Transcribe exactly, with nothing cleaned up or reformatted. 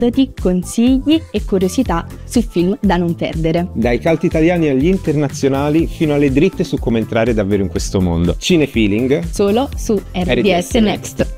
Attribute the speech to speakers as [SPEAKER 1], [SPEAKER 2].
[SPEAKER 1] aneddoti, consigli e curiosità su film da non perdere.
[SPEAKER 2] Dai cult italiani agli internazionali fino alle dritte su come entrare davvero in questo mondo. Cinefeeling
[SPEAKER 1] solo su R D S Next.